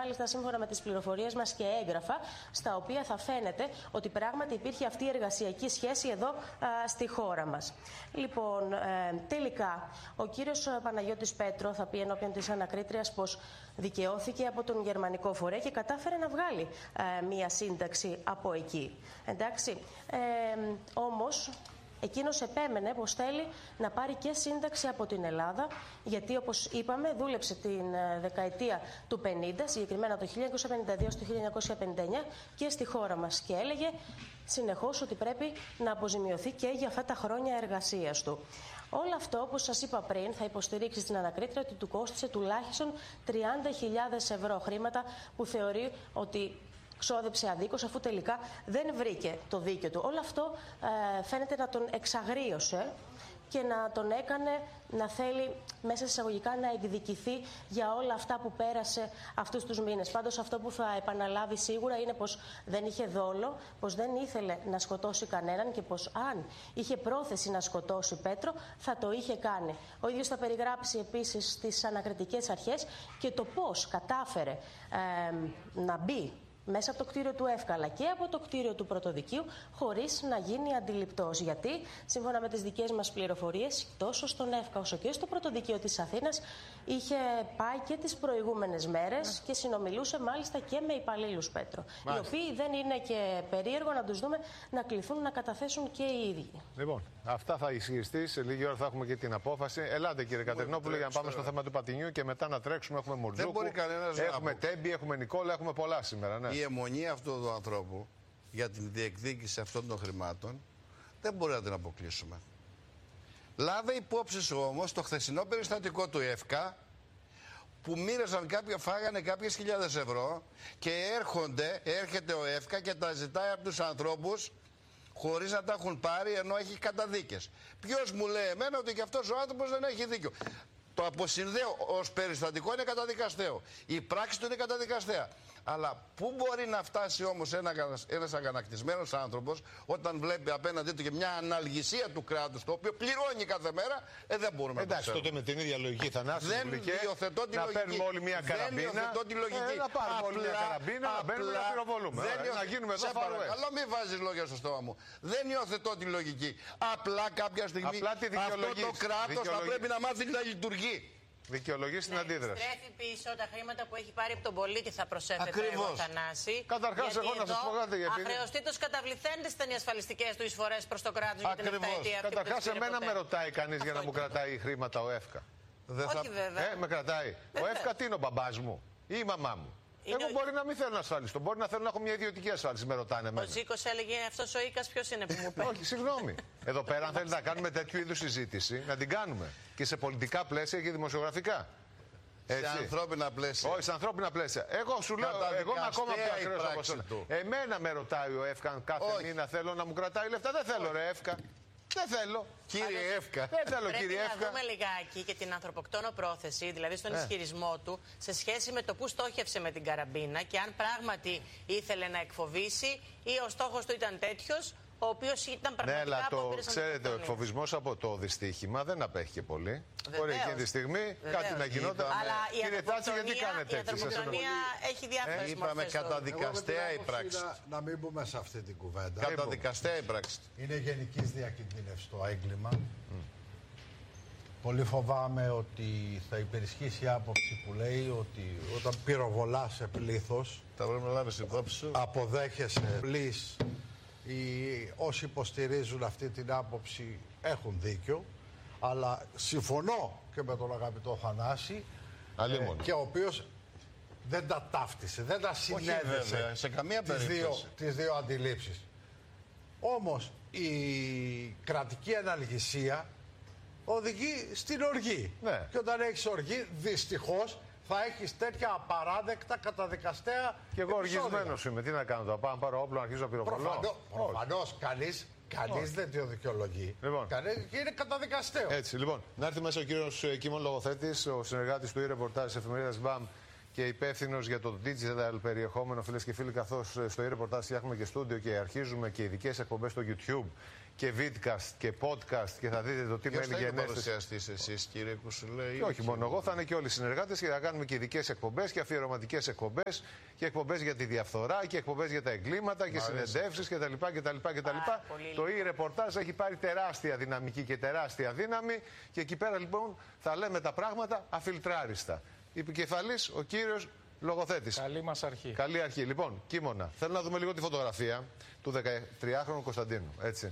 μάλιστα σύμφωνα με τις πληροφορίες μας και έγγραφα, στα οποία θα φαίνεται ότι πράγματι υπήρχε αυτή η εργασιακή σχέση εδώ στη χώρα μας. Λοιπόν, τελικά, ο κύριος Παναγιώτης Πέτρο θα πει ενώπιον της ανακρίτριας πως δικαιώθηκε από τον γερμανικό φορέα και κατάφερε να βγάλει μία σύνταξη από εκεί. Εντάξει, όμως εκείνος επέμενε πως θέλει να πάρει και σύνταξη από την Ελλάδα, γιατί όπως είπαμε δούλεψε την δεκαετία του 50, συγκεκριμένα το 1952 στο 1959 και στη χώρα μας, και έλεγε συνεχώς ότι πρέπει να αποζημιωθεί και για αυτά τα χρόνια εργασίας του. Όλο αυτό, όπως σας είπα πριν, θα υποστηρίξει στην ανακρίτρια ότι του κόστισε τουλάχιστον 30.000 ευρώ, χρήματα που θεωρεί ότι ξόδεψε αδίκως, αφού τελικά δεν βρήκε το δίκαιο του. Όλο αυτό φαίνεται να τον εξαγρίωσε και να τον έκανε να θέλει μέσα εισαγωγικά να εκδικηθεί για όλα αυτά που πέρασε αυτούς τους μήνες. Πάντως αυτό που θα επαναλάβει σίγουρα είναι πως δεν είχε δόλο, πως δεν ήθελε να σκοτώσει κανέναν και πως αν είχε πρόθεση να σκοτώσει Πέτρο θα το είχε κάνει. Ο ίδιος θα περιγράψει επίσης στις ανακριτικές αρχές και το πώς κατάφερε να μπει μέσα από το κτίριο του ΕΦΚΑ αλλά και από το κτίριο του Πρωτοδικείου χωρίς να γίνει αντιληπτός. Γιατί, σύμφωνα με τις δικές μας πληροφορίες, τόσο στον ΕΦΚΑ όσο και στο Πρωτοδικείο της Αθήνας είχε πάει και τις προηγούμενες μέρες και συνομιλούσε μάλιστα και με υπαλλήλους Πέτρο. Οι οποίοι δεν είναι και περίεργο να τους δούμε να κληθούν να καταθέσουν και οι ίδιοι. Λοιπόν, αυτά θα ισχυριστεί. Σε λίγη ώρα θα έχουμε και την απόφαση. Ελάτε, κύριε Κατερινόπουλε, για να πάμε στο θέμα του Πατινιού και μετά να τρέξουμε. Έχουμε Μουρτζούκου, έχουμε Τέμπη, έχουμε Νικόλα, έχουμε πολλά σήμερα. Ναι. Η αιμονή αυτού του ανθρώπου για την διεκδίκηση αυτών των χρημάτων δεν μπορεί να την αποκλείσουμε. Λάβε υπόψη σου όμως το χθεσινό περιστατικό του ΕΦΚΑ που μοίραζαν φάγανε κάποιες χιλιάδες ευρώ και έρχεται ο ΕΦΚΑ και τα ζητάει από τους ανθρώπους χωρίς να τα έχουν πάρει, ενώ έχει καταδίκες. Ποιος μου λέει εμένα ότι και αυτός ο άνθρωπος δεν έχει δίκιο? Το αποσυνδέω ως περιστατικό είναι καταδικαστέο. Η πράξη του είναι καταδικαστέα. Αλλά πού μπορεί να φτάσει όμως ένας αγανακτισμένος άνθρωπος όταν βλέπει απέναντί του και μια αναλγησία του κράτους, το οποίο πληρώνει κάθε μέρα, δεν μπορούμε να το ξέρουμε. Τότε με την ίδια λογική Θανάση, δεν υιοθετώ τη να λογική. παίρνουμε όλοι μια καραμπίνα. Δεν υιοθετώ τη λογική. Να πάρουμε όλοι μια καραμπίνα, να μπαίνουμε να πυροβολούμε. Να γίνουμε εδώ φαρουές. Αλλά μην βάζεις λόγια στο στόμα μου. Δεν υιοθετώ τη λογική. Απλά κάποια στιγμή αυτό το κράτος θα πρέπει να μάθει να λειτουργεί. Δικαιολογεί στην αντίδραση. Στρέφει πίσω τα χρήματα που έχει πάρει από τον πολίτη, θα προσέφερε εγώ, Θανάση. Καταρχάς, εγώ να σας πω κάτι. Αχρεωστήτως καταβληθέντες ήταν οι ασφαλιστικές του εισφορές προς το κράτος για την επταετία αυτή. Καταρχάς, εμένα με ρωτάει κανείς για να μου κρατάει χρήματα ο ΕΦΚΑ. Όχι βέβαια. Με κρατάει. Ο ΕΦΚΑ τι είναι, ο μπαμπάς μου ή η μαμά μου? Εγώ μπορεί να μην θέλω να ασφαλιστώ. Μπορεί να θέλω να έχω μια ιδιωτική ασφάλιση. Με ρωτάνε εμένα. Ο Ζήκος έλεγε αυτός ο Ίκας ποιος είναι που μου παίρνει? Όχι, συγγνώμη. Εδώ πέρα, αν θέλετε να κάνουμε τέτοιου είδους συζήτηση, να την κάνουμε. Και σε πολιτικά πλαίσια και δημοσιογραφικά. Έτσι. Σε ανθρώπινα πλαίσια. Όχι, σε ανθρώπινα πλαίσια. Εγώ σου λέω, εγώ είμαι ακόμα πιο ακραίος από εσένα. Εμένα με ρωτάει ο ΕΦΚΑ κάθε μήνα θέλω να μου κρατάει λεφτά. Δεν θέλω, ρε ΕΦΚΑ. Δεν θέλω. Κύριε ΕΦΚΑ. Δεν θέλω, κύριε ΕΦΚΑ. Πρέπει να δούμε λιγάκι και την ανθρωποκτόνο πρόθεση, δηλαδή στον ισχυρισμό του, σε σχέση με το που στόχευσε με την καραμπίνα και αν πράγματι ήθελε να εκφοβήσει ή ο στόχος του ήταν τέτοιος, ο οποίος ήταν πραγματικά αλλά ξέρετε, ο εκφοβισμός από το δυστύχημα δεν απέχει και πολύ. Μπορεί εκείνη τη στιγμή κάτι να γινόταν. Αλλά κύριε Τάτση, γιατί κάνετε έτσι? Η ανθρωποκτονία έχει διάφορες μορφές. Είπαμε καταδικαστέα η πράξη. Να μην μπούμε σε αυτή την κουβέντα. Καταδικαστέα η πράξη. Είναι γενικής διακινδύνευσης το έγκλημα. Πολύ φοβάμαι ότι θα υπερισχύσει η άποψη που λέει ότι όταν πυροβολάς σε πλήθος, θα πρέπει να λάβεις υπόψη σου, αποδέχεσαι πλής. Όσοι υποστηρίζουν αυτή την άποψη έχουν δίκιο, αλλά συμφωνώ και με τον αγαπητό Θανάση, και ο οποίος δεν τα ταύτισε, δεν τα συνέδεσε σε καμία τις δύο αντιλήψεις. Όμως η κρατική αναλγησία οδηγεί στην οργή. Ναι. Και όταν έχεις οργή, δυστυχώς θα έχεις τέτοια απαράδεκτα καταδικαστέα. Και εγώ οργισμένος είμαι. Τι να κάνω, θα πάω να πάρω όπλο να αρχίσω να πυροβολώ? Προφανώς κανείς δεν το δικαιολογεί. Λοιπόν. Και είναι καταδικαστέο. Έτσι, λοιπόν. Να έρθει μέσα ο κύριος Κίμων Λογοθέτης, ο συνεργάτης του e-reportage της εφημερίδας ΒΑΜ και υπεύθυνο για το digital περιεχόμενο, φίλες και φίλοι, καθώς στο e-reportage φτιάχνουμε και στούντιο και αρχίζουμε και ειδικές εκπομπές στο YouTube και vidcast και podcast και θα δείτε το τι μέλη γενέστε. Θα παρουσιαστείς εσείς, κύριε Κουσουλέ? Και όχι μόνο εγώ, θα είναι και όλοι οι συνεργάτες και θα κάνουμε και ειδικές εκπομπές και αφιερωματικές εκπομπές και εκπομπές για τη διαφθορά και εκπομπές για τα εγκλήματα και συνεντεύσεις κτλ. Το e-reportage έχει πάρει τεράστια δυναμική και τεράστια δύναμη και εκεί πέρα λοιπόν θα λέμε τα πράγματα αφιλτράριστα. Επικεφαλής ο κύριος λογοθέτης. Καλή μας αρχή. Καλή αρχή. Λοιπόν, Κίμωνα, θέλω να δούμε λίγο τη φωτογραφία του 13χρονου Κωνσταντίνου. Έτσι.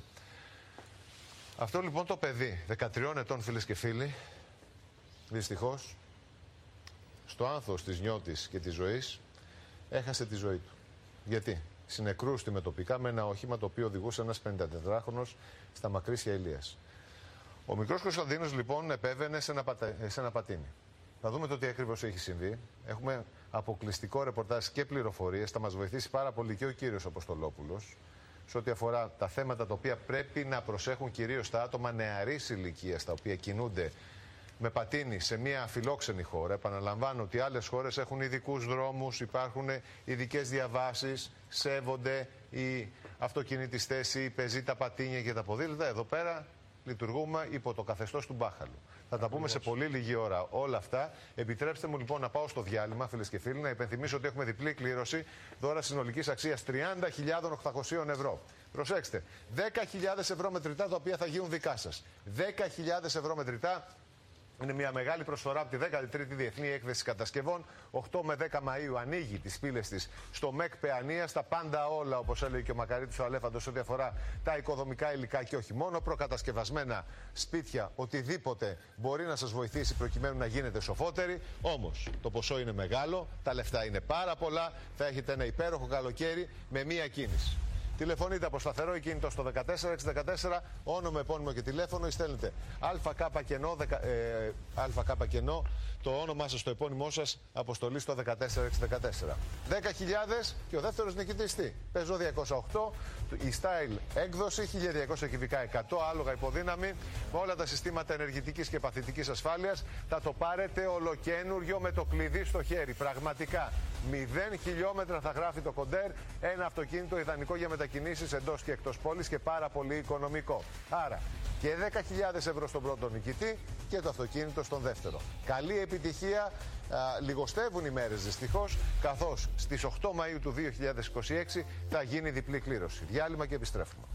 Αυτό λοιπόν το παιδί, 13 ετών, φίλες και φίλοι, δυστυχώς, στο άνθος της νιώτης και της ζωής, έχασε τη ζωή του. Γιατί? Συνεκρούστη με τοπικά με ένα όχημα το οποίο οδηγούσε ένας 54χρονος στα Μακρύσια Ηλίας. Ο μικρός Κωνσταντίνος λοιπόν επέβαινε σε ένα πατίνι. Θα δούμε το τι ακριβώς έχει συμβεί. Έχουμε αποκλειστικό ρεπορτάζ και πληροφορίες. Θα μας βοηθήσει πάρα πολύ και ο κύριος Αποστολόπουλος σε ό,τι αφορά τα θέματα τα οποία πρέπει να προσέχουν κυρίως τα άτομα νεαρής ηλικίας, τα οποία κινούνται με πατίνι σε μια φιλόξενη χώρα. Επαναλαμβάνω ότι άλλες χώρες έχουν ειδικούς δρόμους, υπάρχουν ειδικές διαβάσεις, σέβονται η αυτοκίνητη θέση, οι πεζοί, τα πατίνια και τα ποδήλατα. Εδώ πέρα λειτουργούμε υπό το καθεστώς του μπάχαλου. Θα τα πούμε σε πολύ λίγη ώρα όλα αυτά. Επιτρέψτε μου λοιπόν να πάω στο διάλειμμα, φίλες και φίλοι, να υπενθυμίσω ότι έχουμε διπλή κλήρωση δώρα συνολικής αξίας 30.800 ευρώ. Προσέξτε, 10.000 ευρώ μετρητά τα οποία θα γίνουν δικά σας. 10.000 ευρώ μετρητά. Είναι μια μεγάλη προσφορά από τη 13η Διεθνή Έκθεση Κατασκευών. 8 με 10 Μαΐου ανοίγει τις πύλες της στο ΜΕΚ Παιανίας. Τα πάντα όλα, όπως έλεγε και ο Μακαρίτης ο Αλέφαντος, ό,τι αφορά τα οικοδομικά υλικά και όχι μόνο. Προκατασκευασμένα σπίτια, οτιδήποτε μπορεί να σας βοηθήσει προκειμένου να γίνετε σοφότεροι. Όμως το ποσό είναι μεγάλο, τα λεφτά είναι πάρα πολλά. Θα έχετε ένα υπέροχο καλοκαίρι με μία κίνηση. Τηλεφωνείτε από σταθερό κινητό στο 14614, όνομα, επώνυμο και τηλέφωνο, ή στέλνετε ΑΚ κενό, το όνομά σας, το επώνυμό σας, αποστολή στο 14614. 10.000 και ο δεύτερος νικητής τι? Πεζό 208, η Style έκδοση, 1200 κυβικά 100, άλογα υποδύναμη, με όλα τα συστήματα ενεργητικής και παθητικής ασφάλειας. Θα το πάρετε ολοκένουργιο με το κλειδί στο χέρι. Πραγματικά 0 χιλιόμετρα θα γράφει το κοντέρ, ένα αυτοκίνητο ιδανικό για μετακινήσεις εντός και εκτός πόλης και πάρα πολύ οικονομικό. Άρα και 10.000 ευρώ στον πρώτο νικητή και το αυτοκίνητο στον δεύτερο. Καλή επιτυχία. Λιγοστεύουν οι μέρες δυστυχώς, καθώς στις 8 Μαΐου του 2026 θα γίνει διπλή κλήρωση. Διάλειμμα και επιστρέφουμε.